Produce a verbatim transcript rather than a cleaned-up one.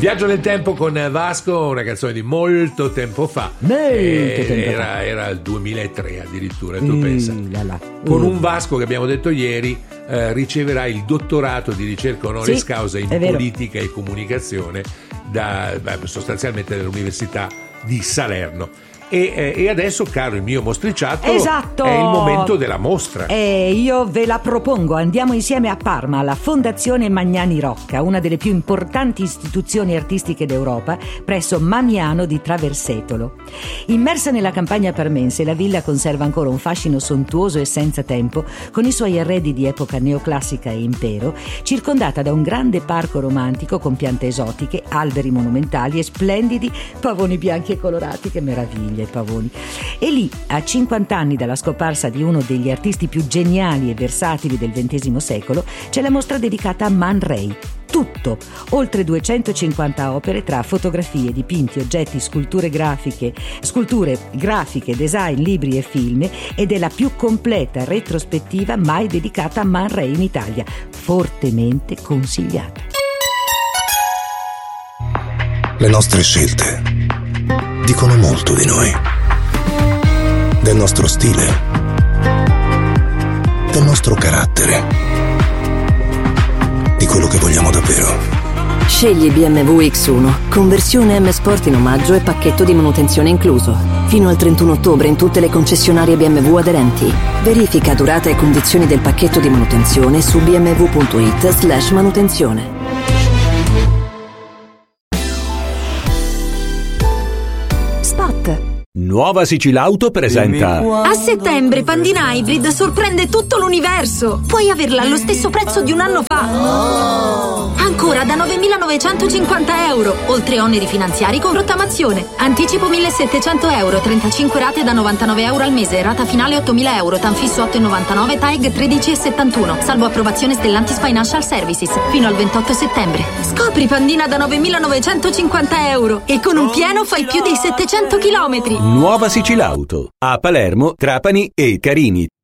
Viaggio nel tempo con Vasco, una canzone di molto tempo fa. Molto eh, tempo era, fa. era il duemilatré addirittura, tu Mm, pensa. là là. Con Mm. un Vasco che abbiamo detto ieri eh, riceverà il dottorato di ricerca honoris Sì, causa in è vero. politica e comunicazione da, beh, sostanzialmente dall'Università di Salerno. E, eh, e adesso, caro il mio mostriciattolo, Esatto. è il momento della mostra. E io ve la propongo, andiamo insieme a Parma alla Fondazione Magnani Rocca, una delle più importanti istituzioni artistiche d'Europa, presso Mamiano di Traversetolo. Immersa nella campagna parmense, la villa conserva ancora un fascino sontuoso e senza tempo, con i suoi arredi di epoca neoclassica e impero, circondata da un grande parco romantico con piante esotiche, alberi monumentali e splendidi pavoni bianchi e colorati. Che meraviglia, i pavoni. E lì, a cinquanta anni dalla scomparsa di uno degli artisti più geniali e versatili del ventesimo secolo, c'è la mostra dedicata a Man Ray. Tutto, oltre duecentocinquanta opere tra fotografie, dipinti, oggetti, sculture grafiche, sculture grafiche, design, libri e film, ed è la più completa retrospettiva mai dedicata a Man Ray in Italia, fortemente consigliata. Le nostre scelte dicono molto di noi, del nostro stile, del nostro carattere, di quello che vogliamo davvero. Scegli B M W X uno, conversione M Sport in omaggio e pacchetto di manutenzione incluso. Fino al trentuno ottobre in tutte le concessionarie B M W aderenti. Verifica durata e condizioni del pacchetto di manutenzione su bmw.it slash manutenzione. Nuova Sicilauto presenta. A settembre Pandina Hybrid sorprende tutto l'universo. Puoi averla allo stesso prezzo di un anno fa. Ancora da novemilanovecentocinquanta euro, oltre oneri finanziari con rottamazione. Anticipo millesettecento euro, trentacinque rate da novantanove euro al mese, rata finale ottomila euro, tanfisso otto virgola novantanove, T A E G tredici virgola settantuno, salvo approvazione Stellantis Financial Services, fino al ventotto settembre. Scopri Pandina da novemilanovecentocinquanta euro e con un pieno fai più di settecento chilometri. Nuova Sicilauto a Palermo, Trapani e Carini.